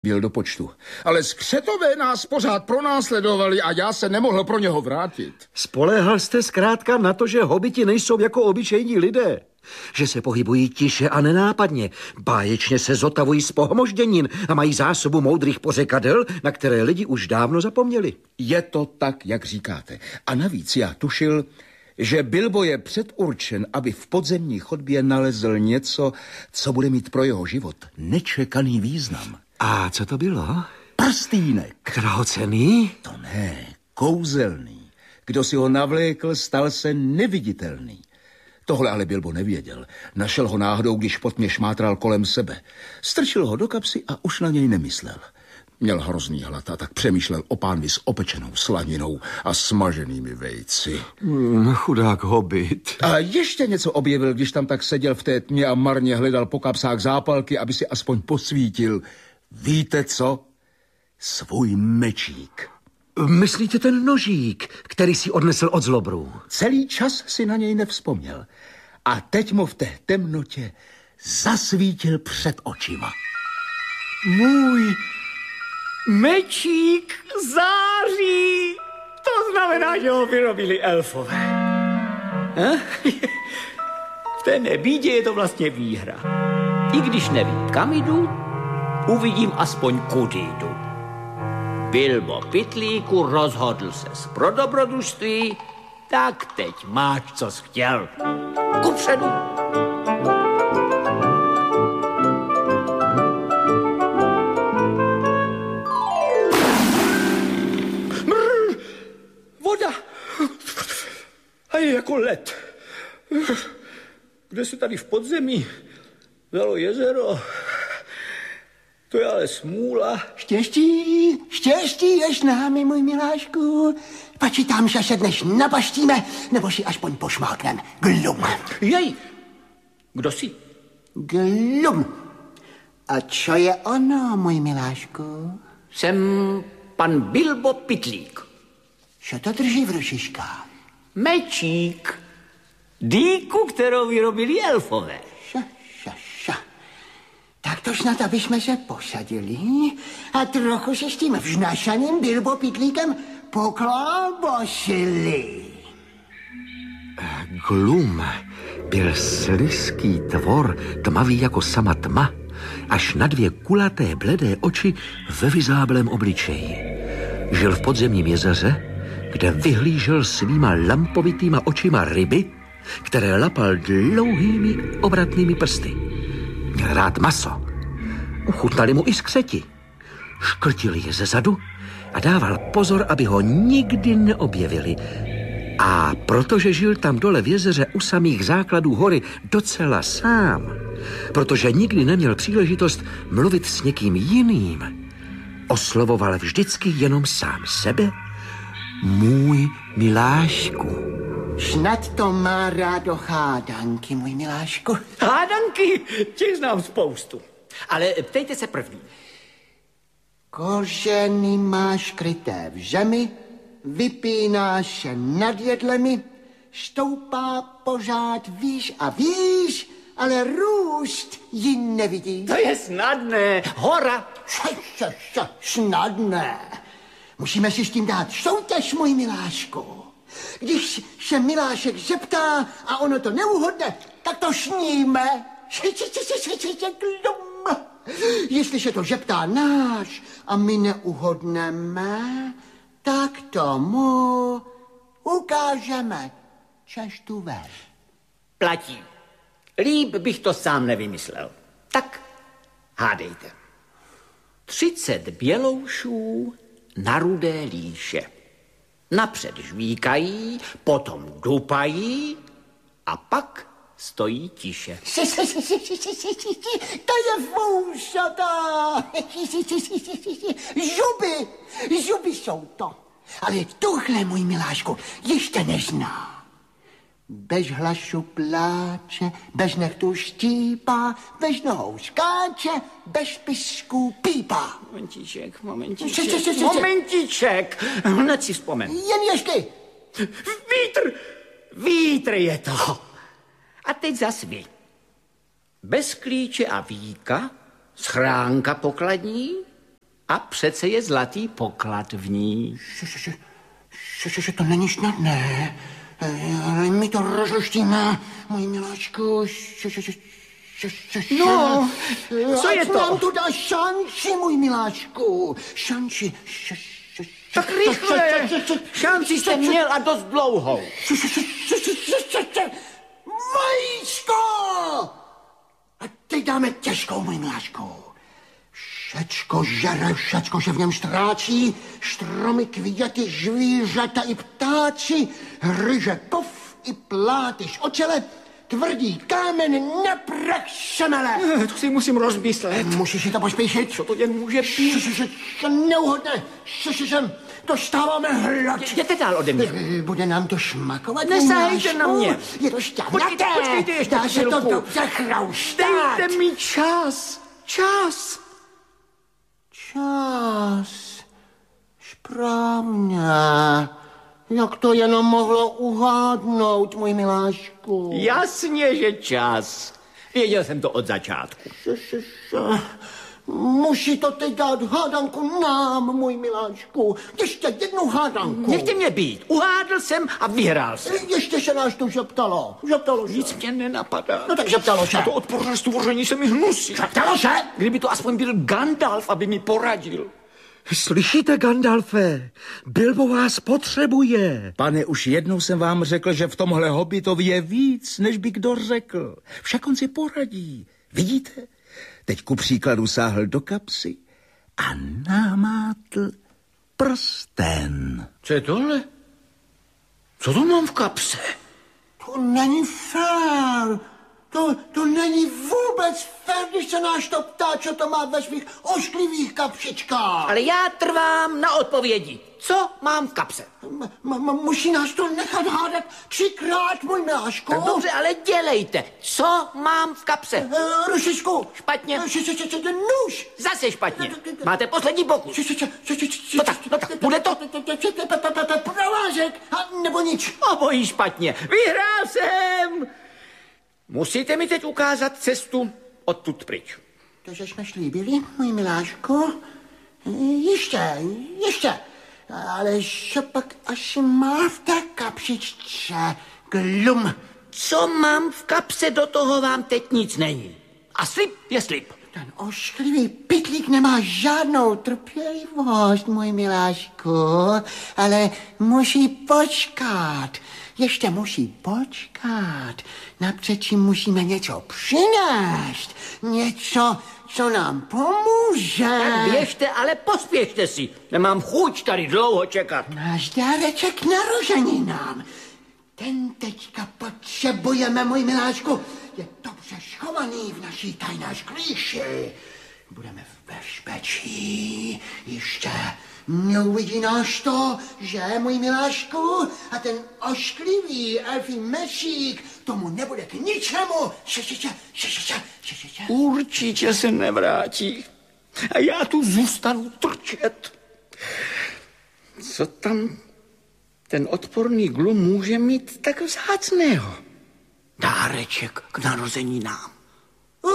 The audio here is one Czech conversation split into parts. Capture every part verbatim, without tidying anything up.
byl do počtu. Ale skřetové nás pořád pronásledovali a já se nemohl pro něho vrátit. Spoléhal jste zkrátka na to, že hobiti nejsou jako obyčejní lidé. Že se pohybují tiše a nenápadně. Báječně se zotavují z pohmožděnin a mají zásobu moudrých pořekadel, na které lidi už dávno zapomněli. Je to tak, jak říkáte. A navíc já tušil, že Bilbo je předurčen, aby v podzemní chodbě nalezl něco, co bude mít pro jeho život nečekaný význam. A co to bylo? Prstýnek. Drahocenný? To ne, kouzelný. Kdo si ho navlékl, stal se neviditelný. Tohle ale Bilbo nevěděl. Našel ho náhodou, když po tmě šmátral kolem sebe. Strčil ho do kapsy a už na něj nemyslel. Měl hrozný hlad a tak přemýšlel o pánvi s opečenou slaninou a smaženými vejci. Mm, chudák hobit. A ještě něco objevil, když tam tak seděl v té tmě a marně hledal po kapsách zápalky, aby si aspoň posvítil. Víte co? Svůj mečík. Myslíte ten nožík, který si odnesl od zlobrů? Celý čas si na něj nevzpomněl. A teď mu v té temnotě zasvítil před očima. Můj mečík září. To znamená, že ho vyrobili elfové. V té nebídě je to vlastně výhra. I když nevím, kam jdu, uvidím aspoň kudy jdu. Bilbo Pytlíku, rozhodl ses pro dobrodružství, tak teď máš, co jsi chtěl. Kupředu. Mrr, voda. A je jako led. Kde se tady v podzemí vzalo jezero? To je ale smůla. Štěstí, štěstí je s námi, můj milášku. Počítám, že se dnes nabaštíme, nebo si aspoň pošmáknem. Glum. Jej, kdo jsi? Glum. A co je ono, můj milášku? Jsem pan Bilbo Pytlík. Co to drží v rušičkách? Mečík. Dýku, kterou vyrobili elfové. Ša, ša, ša. Tak to snad, aby jsme se posadili a trochu se s tím vžnašaným Bilbo Pytlíkem poklábosili. Glum byl slizký tvor, tmavý jako sama tma, až na dvě kulaté bledé oči ve vyzáblém obličeji. Žil v podzemním jezeře, kde vyhlížel svýma lampovitýma očima ryby, které lapal dlouhými obratnými prsty. Měl rád maso. Uchutnali mu i skřeti. Škrtil je ze zadu a dával pozor, aby ho nikdy neobjevili. A protože žil tam dole v jezeře u samých základů hory docela sám, protože nikdy neměl příležitost mluvit s někým jiným, oslovoval vždycky jenom sám sebe, můj milášku. Snad to má rádo hádanky, můj milášku. Hádanky, těch znám spoustu. Ale ptejte se první. Kořeny máš kryté v zemi, vypínáš se nad jedlemi, stoupá pořád výš a výš, ale růst ji nevidí. To je snadné. Hora. Ša, ša, ša, snadné. Musíme si s tím dát soutěž, můj milášku. Když se Milášek zeptá a ono to neuhodne, tak to sníme. Jestliže to zeptá náš a my neuhodneme, tak tomu ukážeme cestu ven. Platí. Líp bych to sám nevymyslel. Tak hádejte. Třicet běloušů na rudé líše. Napřed žvíkají, potom dupají a pak stojí tiše. To je foušata. Žuby, žuby jsou to. Ale tuhle, můj milášku, ještě nezná. Bez hlasu pláče, bez nechtu štípá, bez nohou skáče, bez pisků pípá. Momentíček, momentíček, momentíček. Hned si vzpomen. Jen ještě. Vítr, vítr je to. A teď zas vy. Bez klíče a víka, schránka pokladní, A přece je zlatý poklad v ní. Že, že, že, že, že, že to není snadné. Ale my to rozluštíme, můj miláčku. Že, že, že, že, že, že, No, co je to? Nám tu dá šanci, můj miláčku. Šanci. Že, že, Tak rychle. Šanci jste měl a dost dlouhou. že, že, že, že, že, že, že, že, Vajíčko! A teď dáme těžkou, můj miláčku. Všecko žere, všecko, že v něm stráčí, stromy, květy, zvířata i ptáči, ryže kov i plátyš o čele, tvrdý kámen na prach šemele. To si musím rozmyslet. Musíš si to pospíšit. Co to jen může být? Neuhodné. Dostáváme hlad. Jděte dál ode mě. Bude nám to šmakovat. Nesahejte na mě. Je to šťavnaté. Počkejte, počkejte ještě Dá se to chvilku. dobře chrouštat. Dejte mi čas. Čas. Čas. Správně. Jak to jenom mohlo uhádnout, můj miláčku? Jasně, že čas. Věděl jsem to od začátku. Musí to teď dát hádanku nám, můj miláčku. Ještě jednu hádanku. Nechte mě být. Uhádl jsem a vyhrál jsem. Ještě se nás tu žeptalo. Žeptalo se. Nic mě nenapadá. No tak žeptalo se. A to odporné stvoření se mi hnusí. Žeptalo se. Kdyby to aspoň byl Gandalf, aby mi poradil. Slyšíte, Gandalfe? Bilbo vás potřebuje. Pane, už jednou jsem vám řekl, že v tomhle hobitovi je víc, než by kdo řekl. Však on si poradí. Vidíte? Teď ku příkladu sáhl do kapsy a namátl prsten. Co je tohle? Co to mám v kapse? To není fér. To, to není vůbec fér, když se náš to ptá, co to má ve svých ošklivých kapsičkách. Ale já trvám na odpovědi. Co mám v kapse? M- m- musí nás to nechat hádat třikrát, můj miláčku. Tak dobře, ale dělejte. Co mám v kapse? Uh, Rušičku. Špatně. Uh, š- š- š- š- Nůž. Zase špatně. Máte poslední pokus. Č- č- č- č- č- č- No tak, no tak, bude to? Provázek, a nebo nič. Obojí špatně. Vyhrál jsem! Musíte mi teď ukázat cestu odtud pryč. To, že jsme slíbili, můj miláčku. Ještě, ještě. Ale co pak asi má v té kapsičce Glum? Co mám v kapse, do toho vám teď nic není. A slib je slib. Ten ošklivý pytlík nemá žádnou trpělivost, můj miláčku, ale musí počkat. Ještě musí počkat. Napřečím musíme něco přinést. Něco, co nám pomůže. Tak běžte, ale pospěšte si. Nemám chuť tady dlouho čekat. Náš dáreček narozeninám. Ten teďka potřebujeme, můj miláčku. Je dobře schovaný v naší tajné sklíši. Budeme v bezpečí. Ještě neuvidí nás to, že, můj miláčku? A ten ošklivý elfí mešík tomu nebude k ničemu. Še, še, še, še, še, še, še, še, še. Určitě se nevrátí. A já tu zůstanu trčet. Co tam ten odporný Glum může mít tak vzácného? Dáreček k narozeninám. Uh,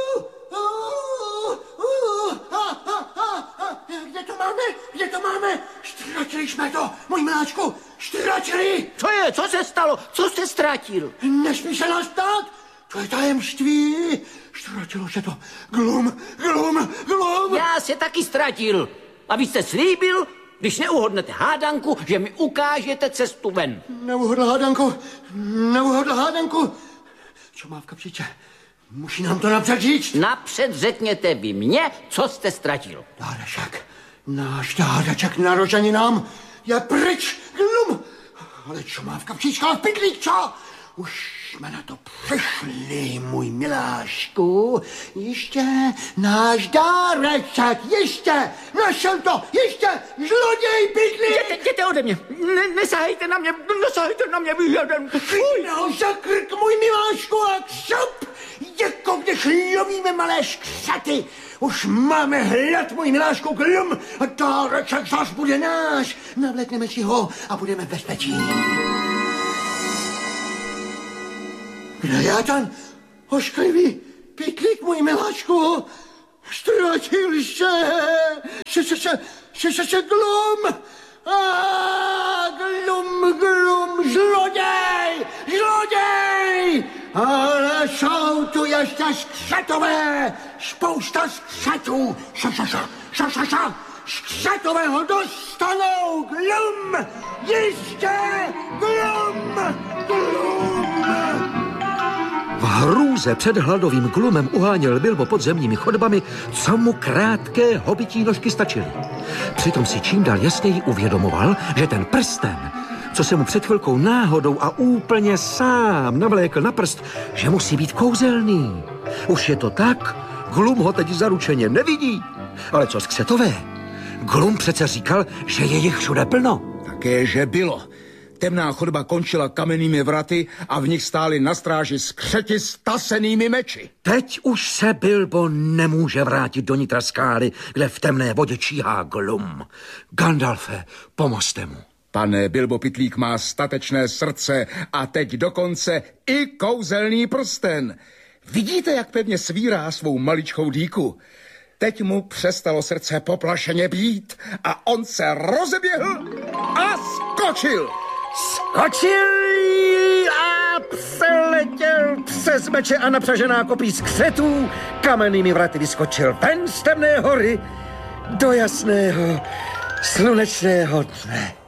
uh, uh, ha, ha, ha, ha. Kde to máme? Kde to máme? Ztratili jsme to, můj miláčku. Ztratili. Co je? Co se stalo? Co jste ztratil? Nesmí se nás ptát. To je tajemství. Ztratilo se to. Glum, glum, glum. Já se taky ztratil. A vy jste slíbil, když neuhodnete hádanku, že mi ukážete cestu ven. Neuhodl hádanku, neuhodl hádanku. Co má v kapsičce? Musí nám to napřed říct. Napřed řekněte vy mně, co jste ztratil. Dáreček, náš dáreček narozeninám je pryč, Glum. Ale co má v kapsičkách pytlík, co? Už jsme na to přišli, můj milášku. Ještě náš dáreček, ještě, našel to, ještě, zloděj pytlík. Jděte, jděte ode mě, ne, nesahejte na mě, nesahejte na mě, vyhledem. Chytne ho za krk, můj milášku, a křup, jako když lovíme malé skřaty. Už máme hlad, můj milášku, Glum, a dáreček zas bude náš. Navlékneme si ho a budeme v bezpečí. Kde je ten ošklivý pytlík, můj miláčku? Ztratil se, se, se, se, se, se, se, glum. A glum, glum, zloděj, zloděj. Ale jsou tu ještě skřetové, spousta skřetů. Ša, ša, ša, ša, ša, ša. Skřetového dostanou, glum, jistě, glum, glum. V hrůze před hladovým glumem uháněl Bilbo podzemními chodbami, co mu krátké hobití nožky stačily. Přitom si čím dál jasněji uvědomoval, že ten prsten, co se mu před chvilkou náhodou a úplně sám navlékl na prst, že musí být kouzelný. Už je to tak, glum ho teď zaručeně nevidí. Ale co skřetové? Glum přece říkal, že je jich všude plno. Také, že bylo. Temná chodba končila kamennými vraty a v nich stáli na stráži skřeti s tasenými meči. Teď už se Bilbo nemůže vrátit do nitra skály, kde v temné vodě číhá glum. Gandalfe, pomozte mu. Pane, Bilbo Pytlík má statečné srdce a teď dokonce i kouzelný prsten. Vidíte, jak pevně svírá svou maličkou dýku? Teď mu přestalo srdce poplašeně být a on se rozeběhl a skočil. Skočil a přeletěl přes meče a napřažená kopí skřetů. Kamennými vraty vyskočil ven z temné hory do jasného slunečného dne.